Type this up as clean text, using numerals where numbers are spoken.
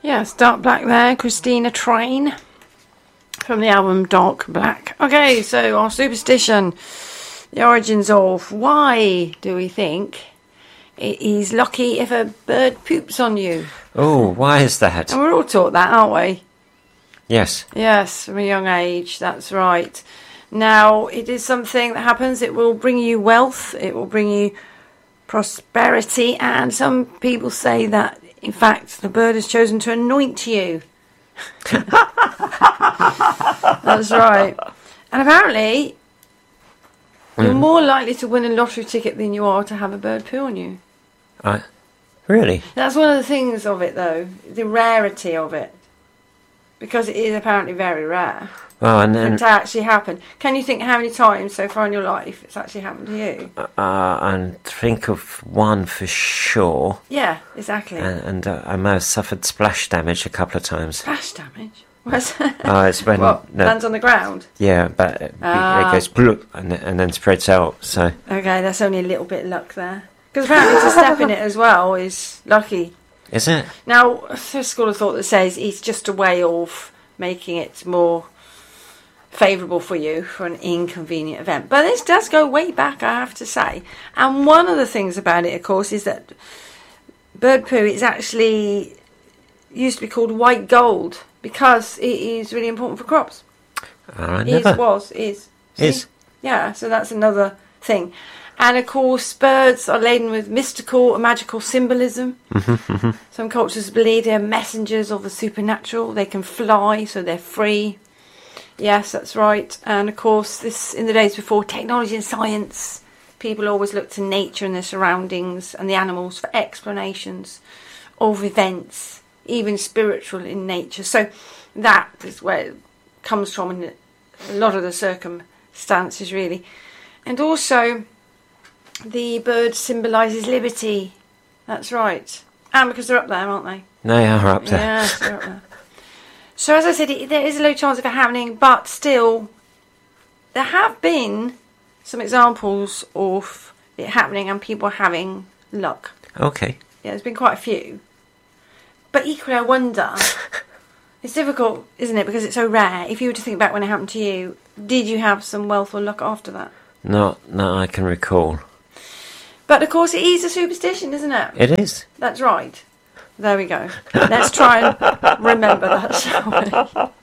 Yes, Dark Black there, Christina Train from the album Dark Black. Okay, so our superstition, the origins of why do we think it is lucky if a bird poops on you? Oh, why is that? And we're all taught that, aren't we? Yes. Yes, from a young age, that's right. Now, it is something that happens, it will bring you wealth, it will bring you prosperity, and some people say that, in fact, the bird has chosen to anoint you. That's right. And apparently, you're more likely to win a lottery ticket than you are to have a bird poo on you. Really? That's one of the things of it, though, the rarity of it. Because it is apparently very rare. Oh, and For then it to actually happen. Can you think how many times so far in your life it's actually happened to you? and think of one for sure. Yeah, exactly. And I may have suffered splash damage a couple of times. Splash damage? What's It's when what, lands on the ground? Yeah, but it goes bloop and then spreads out. So Okay, that's only a little bit of luck there. Because apparently to step in it as well is lucky. is it? Now, there's a school of thought that says it's just a way of making it more favourable for you for an inconvenient event. But this does go way back, I have to say. And one of the things about it, of course, is that bird poo is actually used to be called white gold because it is really important for crops. Is. Is. Yeah, so that's another thing. And of course, birds are laden with mystical and magical symbolism. Some cultures believe they're messengers of the supernatural. They can fly, so they're free. Yes, that's right. And of course, this in the days before technology and science, people always looked to nature and their surroundings and the animals for explanations of events, even spiritual in nature. So that is where it comes from in a lot of the circumstances, really. And also, the bird symbolises liberty. That's right. And because they're up there, aren't they? They are up there. Yes, they're up there. So as I said, there is a low chance of it happening, but still, there have been some examples of it happening and people having luck. Okay. Yeah, there's been quite a few. But equally, I wonder, it's difficult, isn't it, because it's so rare. If you were to think back when it happened to you, did you have some wealth or luck after that? Not I can recall. But of course, it is a superstition, isn't it? It is. That's right. There we go. Let's try and remember that, shall we?